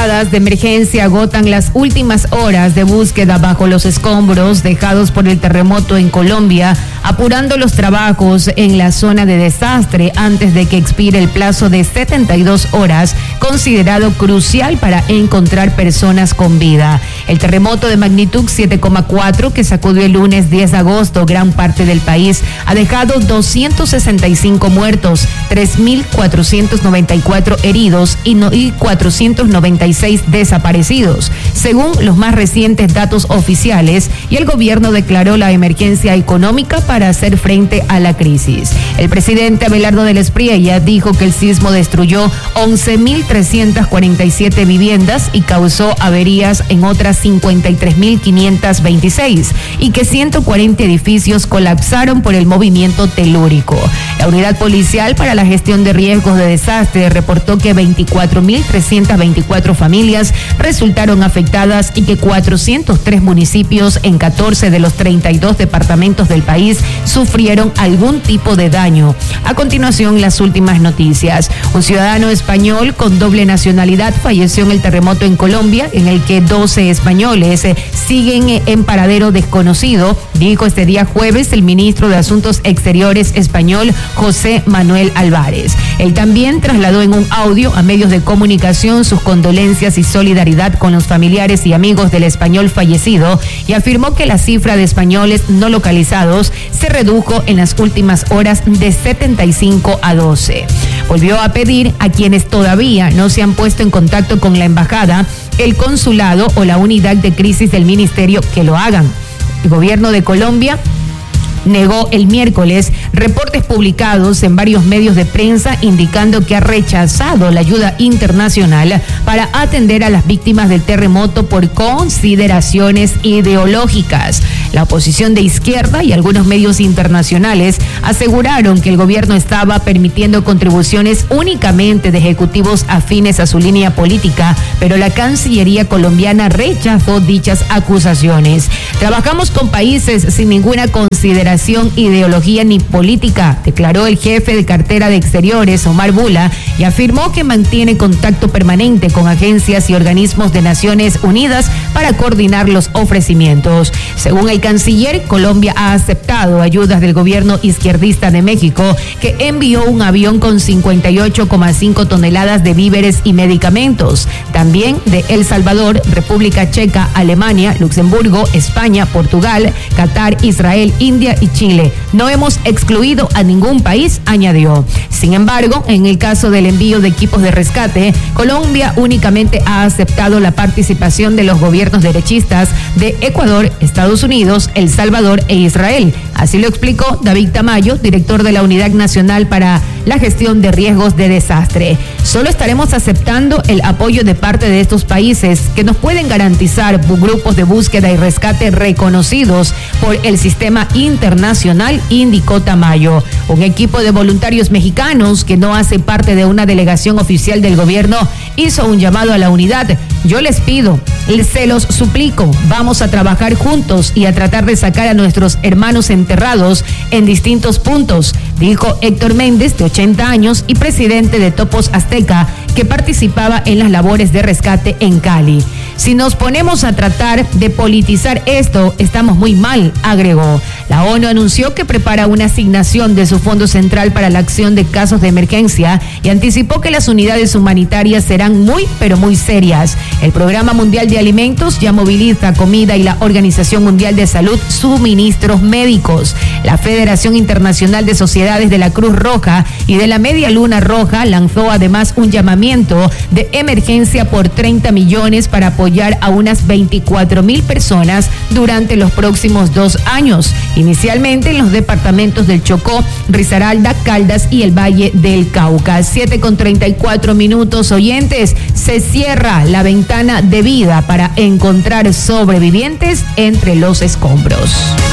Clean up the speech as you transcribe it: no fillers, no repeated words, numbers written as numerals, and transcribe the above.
brigadas de emergencia agotan las últimas horas de búsqueda bajo los escombros dejados por el terremoto en Colombia, apurando los trabajos en la zona de desastre antes de que expire el plazo de 72 horas, considerado crucial para encontrar personas con vida. El terremoto de magnitud 7,4 que sacudió el lunes 10 de agosto gran parte del país ha dejado 265 muertos, 3.494 heridos y 496 desaparecidos, según los más recientes datos oficiales, y el gobierno declaró la emergencia económica para hacer frente a la crisis. El presidente Abelardo del Espriella dijo que el sismo destruyó 11.347 viviendas y causó averías en otras 53.526 y que 140 edificios colapsaron por el movimiento telúrico. La unidad policial para la gestión de riesgos de desastre reportó que 24.324 familias resultaron afectadas y que 403 municipios en 14 de los 32 departamentos del país sufrieron algún tipo de daño. A continuación, las últimas noticias. Un ciudadano español con doble nacionalidad falleció en el terremoto en Colombia, en el que 12 españoles siguen en paradero desconocido, dijo este día jueves el ministro de Asuntos Exteriores español, José Manuel Álvarez. Él también trasladó en un audio a medios de comunicación sus condolencias y solidaridad con los familiares y amigos del español fallecido y afirmó que la cifra de españoles no localizados se redujo en las últimas horas de 75 a 12. Volvió a pedir a quienes todavía no se han puesto en contacto con la embajada, el consulado o la unidad de crisis del ministerio que lo hagan. El gobierno de Colombia negó el miércoles reportes publicados en varios medios de prensa indicando que ha rechazado la ayuda internacional para atender a las víctimas del terremoto por consideraciones ideológicas. La oposición de izquierda y algunos medios internacionales aseguraron que el gobierno estaba permitiendo contribuciones únicamente de ejecutivos afines a su línea política, pero la Cancillería colombiana rechazó dichas acusaciones. Trabajamos con países sin ninguna consideración, ideología ni política, declaró el jefe de cartera de Exteriores, Omar Bula, y afirmó que mantiene contacto permanente con agencias y organismos de Naciones Unidas para coordinar los ofrecimientos. Según el canciller, Colombia ha aceptado ayudas del gobierno izquierdista de México, que envió un avión con 58,5 toneladas de víveres y medicamentos. También de El Salvador, República Checa, Alemania, Luxemburgo, España, Portugal, Qatar, Israel, India y Chile. No hemos excluido a ningún país, añadió. Sin embargo, en el caso del envío de equipos de rescate, Colombia únicamente ha aceptado la participación de los gobiernos derechistas de Ecuador, Estados Unidos, El Salvador e Israel. Así lo explicó David Tamayo, director de la Unidad Nacional para la Gestión de Riesgos de Desastre. Solo estaremos aceptando el apoyo de parte de estos países que nos pueden garantizar grupos de búsqueda y rescate reconocidos por el sistema internacional, indicó Tamayo. Un equipo de voluntarios mexicanos que no hace parte de una delegación oficial del gobierno hizo un llamado a la unidad. Yo les pido, se los suplico, vamos a trabajar juntos y a tratar de sacar a nuestros hermanos enterrados en distintos puntos, dijo Héctor Méndez, de 80 años y presidente de Topos Azteca, que participaba en las labores de rescate en Cali. Si nos ponemos a tratar de politizar esto, estamos muy mal, agregó. La ONU anunció que prepara una asignación de su Fondo Central para la acción de casos de emergencia y anticipó que las unidades humanitarias serán muy, pero muy serias. El Programa Mundial de Alimentos ya moviliza comida y la Organización Mundial de Salud suministros médicos. La Federación Internacional de Sociedades de la Cruz Roja y de la Media Luna Roja lanzó además un llamamiento de emergencia por 30 millones para apoyar a unas 24,000 personas durante los próximos 2 años, inicialmente en los departamentos del Chocó, Risaralda, Caldas y el Valle del Cauca. 7:34, oyentes. Se cierra la ventana de vida para encontrar sobrevivientes entre los escombros.